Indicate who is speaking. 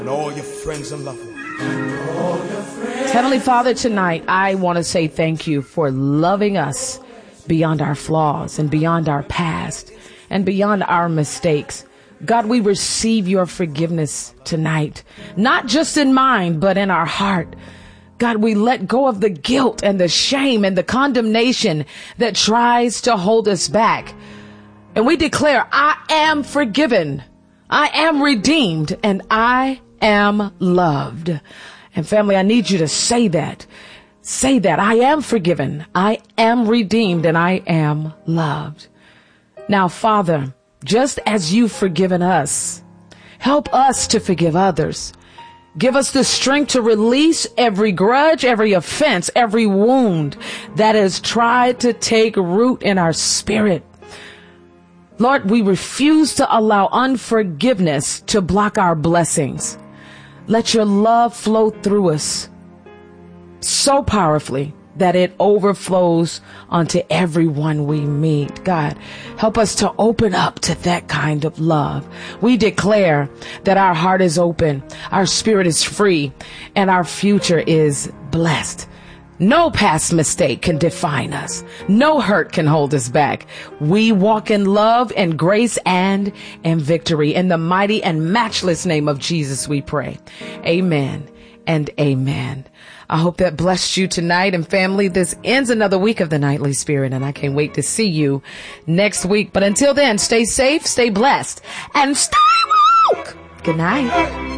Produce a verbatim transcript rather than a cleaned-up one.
Speaker 1: And all your friends and loved ones.
Speaker 2: Heavenly Father, tonight I want to say thank you for loving us beyond our flaws and beyond our past and beyond our mistakes. God, we receive your forgiveness tonight, not just in mind, but in our heart. God, we let go of the guilt and the shame and the condemnation that tries to hold us back. And we declare, I am forgiven, I am redeemed, and I am loved. And family, I need you to say that. Say that. I am forgiven, I am redeemed, and I am loved. Now, Father, just as you've forgiven us, help us to forgive others. Give us the strength to release every grudge, every offense, every wound that has tried to take root in our spirit. Lord, we refuse to allow unforgiveness to block our blessings. Let your love flow through us so powerfully that it overflows onto everyone we meet. God, help us to open up to that kind of love. We declare that our heart is open, our spirit is free, and our future is blessed. No past mistake can define us. No hurt can hold us back. We walk in love and grace and in victory. In the mighty and matchless name of Jesus, we pray. Amen and amen. I hope that blessed you tonight. And family, this ends another week of the Nightly Spirit, and I can't wait to see you next week. But until then, stay safe, stay blessed, and stay woke. Good night.